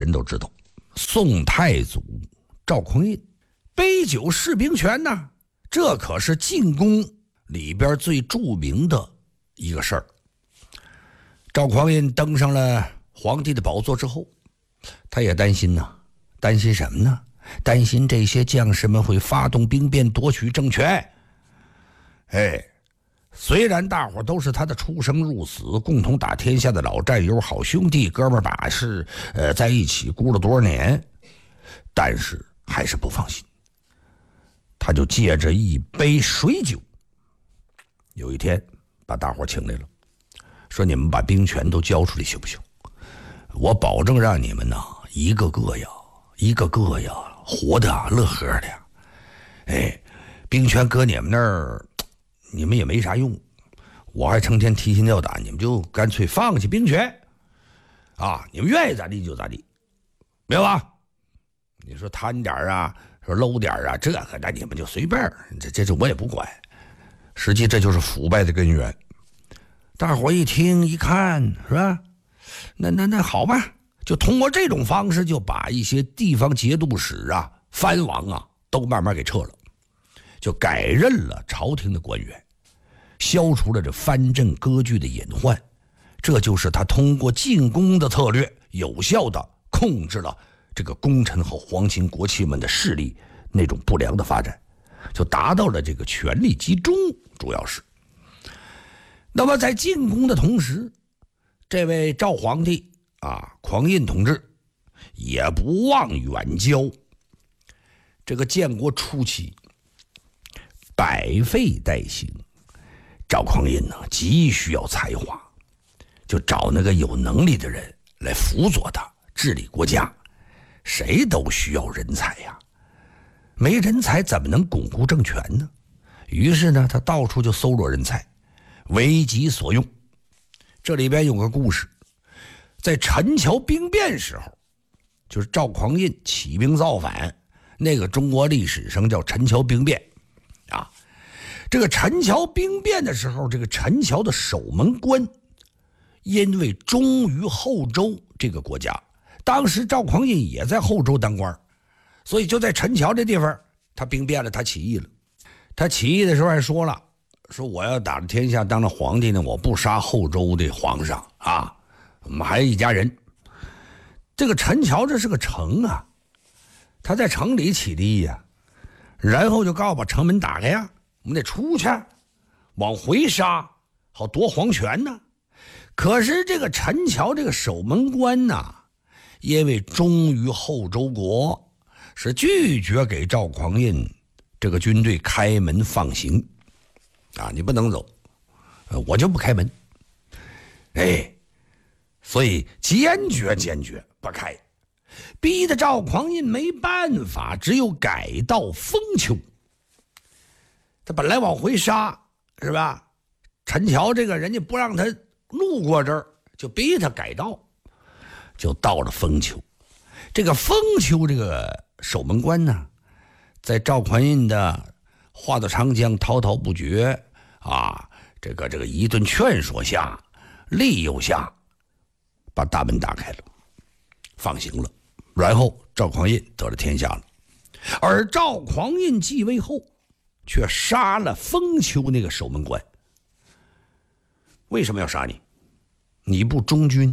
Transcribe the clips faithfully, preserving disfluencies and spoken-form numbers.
人都知道，宋太祖赵匡胤杯酒释兵权呢，这可是进宫里边最著名的一个事儿。赵匡胤登上了皇帝的宝座之后，他也担心呢，担心什么呢？担心这些将士们会发动兵变夺取政权。哎，虽然大伙都是他的出生入死、共同打天下的老战友、好兄弟、哥们儿把式，呃，在一起估了多少年，但是还是不放心。他就借着一杯水酒，有一天把大伙请来了，说：“你们把兵权都交出来行不行？我保证让你们呢，一个个呀，一个个呀，活的乐呵的。哎，兵权搁你们那儿，你们也没啥用，我还成天提心吊胆，你们就干脆放弃兵权啊！你们愿意咋地就咋地，明白吧？你说贪点啊，说搂点啊，这个那你们就随便，这这这我也不管。实际这就是腐败的根源。大伙一听一看，是吧？那那那好吧，就通过这种方式，就把一些地方节度使啊、藩王啊，都慢慢给撤了，就改任了朝廷的官员，消除了这藩镇割据的隐患。这就是他通过进攻的策略，有效的控制了这个功臣和皇亲国戚们的势力那种不良的发展，就达到了这个权力集中，主要是。那么在进攻的同时，这位赵皇帝啊，匡胤同志也不忘远交。这个建国初期，百废待兴，赵匡胤呢急需要才华，就找那个有能力的人来辅佐他治理国家。谁都需要人才呀，没人才怎么能巩固政权呢？于是呢，他到处就搜罗人才，为己所用。这里边有个故事，在陈桥兵变时候，就是赵匡胤起兵造反，那个中国历史上叫陈桥兵变啊。这个陈桥兵变的时候，这个陈桥的守门官因为忠于后周这个国家，当时赵匡胤也在后周当官，所以就在陈桥这地方他兵变了，他起义了。他起义的时候还说了，说我要打着天下当了皇帝呢，我不杀后周的皇上啊，我们还一家人。这个陈桥这是个城啊，他在城里起的义呀，然后就告把城门打开呀，我们得出去往回杀，好夺皇权呢。可是这个陈桥这个守门官呐，因为忠于后周国，是拒绝给赵匡胤这个军队开门放行啊，你不能走，我就不开门。哎，所以坚决坚决不开，逼得赵匡胤没办法，只有改道封丘。他本来往回杀，是吧？陈桥这个人家不让他路过这儿，就逼他改道，就到了封丘。这个封丘这个守门官呢，在赵匡胤的话到长江滔滔不绝啊，这个这个一顿劝说下，利诱下，把大门打开了，放行了。然后赵匡胤得了天下了。而赵匡胤继位后，却杀了封丘那个守门官。为什么要杀你？你不忠君，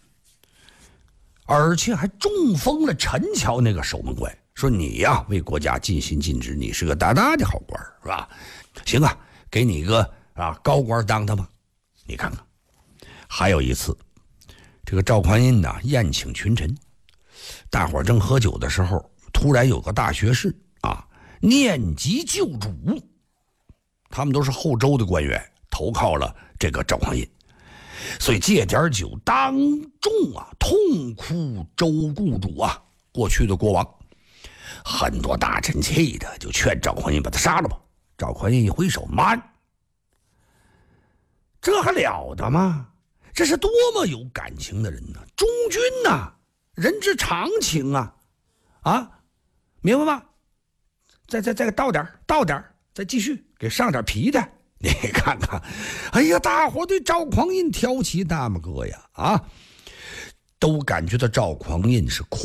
而且还重封了陈桥那个守门官，说你呀为国家尽心尽职，你是个大大的好官，是吧？行啊，给你一个啊高官当他吧。你看看，还有一次，这个赵匡胤呐宴请群臣，大伙正喝酒的时候，突然有个大学士啊念及旧主，他们都是后周的官员，投靠了这个赵匡胤。所以借点酒当众啊痛哭周故主啊，过去的国王。很多大臣气的就劝赵匡胤把他杀了吧。赵匡胤一挥手，慢，这还了得吗？这是多么有感情的人呢、啊！忠君呐、啊，人之常情啊，啊，明白吗？再再再倒点，倒点，再继续给上点皮的。你看看，哎呀，大伙对赵匡胤挑起大拇哥呀，啊，都感觉到赵匡胤是